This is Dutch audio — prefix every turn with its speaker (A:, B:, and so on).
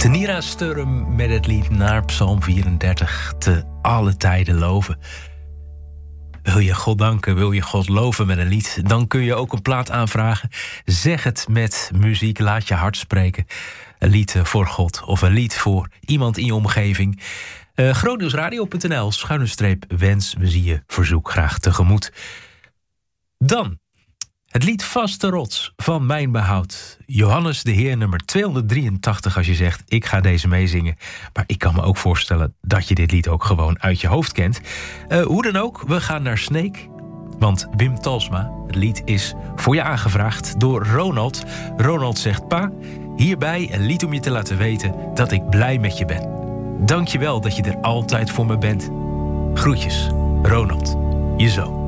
A: Tenira Sturm met het lied naar Psalm 34, te alle tijden loven. Wil je God danken, wil je God loven met een lied, dan kun je ook een plaat aanvragen. Zeg het met muziek, laat je hart spreken. Een lied voor God of een lied voor iemand in je omgeving. grootnieuwsradio.nl/wens, we zien je verzoek graag tegemoet. Dan het lied Vaste Rots van Mijn Behoud. Johannes de Heer, nummer 283 als je zegt, ik ga deze meezingen. Maar ik kan me ook voorstellen dat je dit lied ook gewoon uit je hoofd kent. Hoe dan ook, we gaan naar Snake. Want Wim Talsma, het lied is voor je aangevraagd door Ronald. Ronald zegt, pa, hierbij een lied om je te laten weten dat ik blij met je ben. Dank je wel dat je er altijd voor me bent. Groetjes, Ronald, je zoon.